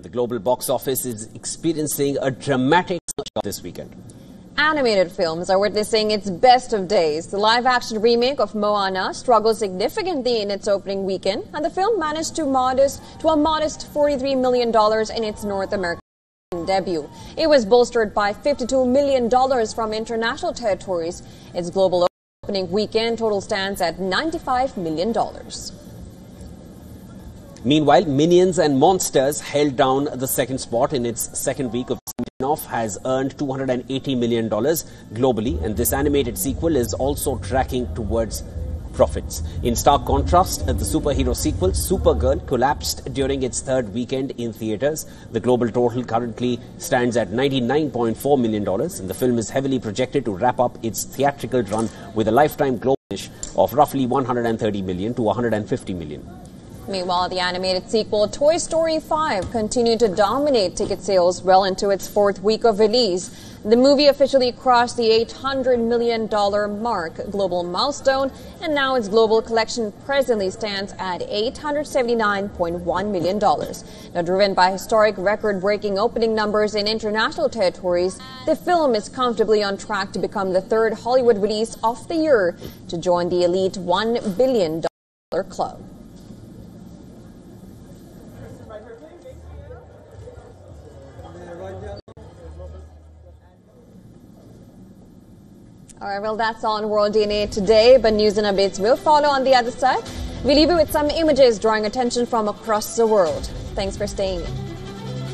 The global box office is experiencing a dramatic surge this weekend. Animated films are witnessing its best of days. The live-action remake of Moana struggled significantly in its opening weekend, and the film managed to a modest $43 million in its North American debut. It was bolstered by $52 million from international territories. Its global opening weekend total stands at $95 million. Meanwhile, Minions and Monsters held down the second spot in its second week of spin-off, has earned $280 million globally, and this animated sequel is also tracking towards profits. In stark contrast, the superhero sequel, Supergirl, collapsed during its third weekend in theaters. The global total currently stands at $99.4 million, and the film is heavily projected to wrap up its theatrical run with a lifetime global finish of roughly $130 million to $150 million. Meanwhile, the animated sequel Toy Story 5 continued to dominate ticket sales well into its fourth week of release. The movie officially crossed the $800 million mark, global milestone, and now its global collection presently stands at $879.1 million. Now, driven by historic record-breaking opening numbers in international territories, the film is comfortably on track to become the third Hollywood release of the year to join the elite $1 billion club. All right, well, that's all on World DNA today, but news and updates will follow on the other side. We leave you with some images drawing attention from across the world. Thanks for staying in.